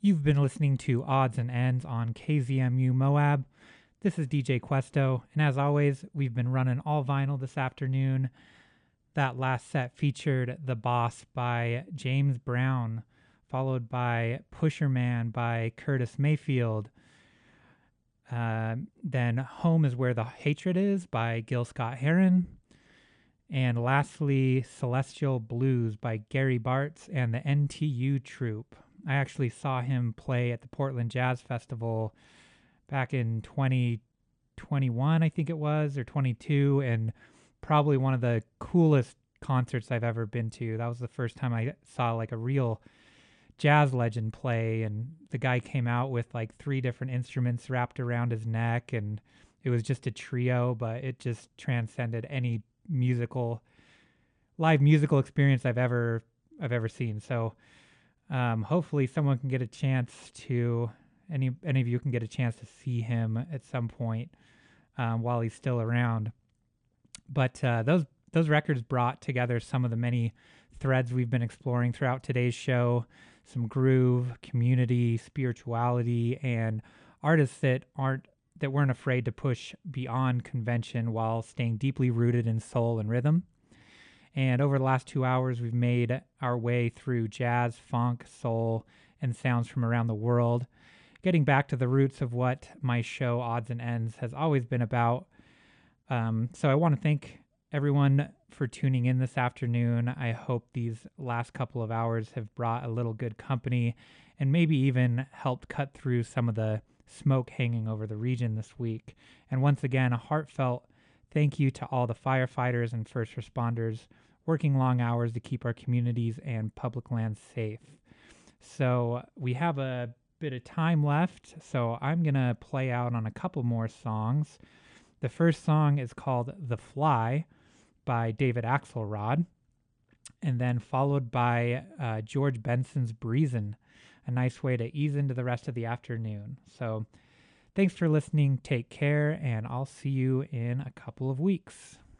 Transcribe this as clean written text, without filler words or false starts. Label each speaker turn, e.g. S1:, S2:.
S1: You've been listening to Odds and Ends on KZMU Moab. This is DJ Questo, and as always, we've been running all vinyl this afternoon. That last set featured The Boss by James Brown, followed by Pusher Man by Curtis Mayfield. Then Home is Where the Hatred Is by Gil Scott Heron. And lastly, Celestial Blues by Gary Bartz and the NTU Troupe. I actually saw him play at the Portland Jazz Festival back in 2021, I think it was, or 22, and probably one of the coolest concerts I've ever been to. That was the first time I saw like a real jazz legend play, and the guy came out with like 3 different instruments wrapped around his neck, and it was just a trio, but it just transcended any live musical experience I've ever seen. So hopefully someone can get a chance to any of you can get a chance to see him at some point while he's still around. But those records brought together some of the many threads we've been exploring throughout today's show: some groove, community, spirituality, and artists that weren't afraid to push beyond convention while staying deeply rooted in soul and rhythm. And over the last 2 hours, we've made our way through jazz, funk, soul, and sounds from around the world, getting back to the roots of what my show, Odds and Ends, has always been about. So I want to thank everyone for tuning in this afternoon. I hope these last couple of hours have brought a little good company and maybe even helped cut through some of the smoke hanging over the region this week. And once again, a heartfelt thank you to all the firefighters and first responders working long hours to keep our communities and public lands safe. So we have a bit of time left, so I'm going to play out on a couple more songs. The first song is called The Fly by David Axelrod, and then followed by George Benson's Breezin', a nice way to ease into the rest of the afternoon. So thanks for listening, take care, and I'll see you in a couple of weeks.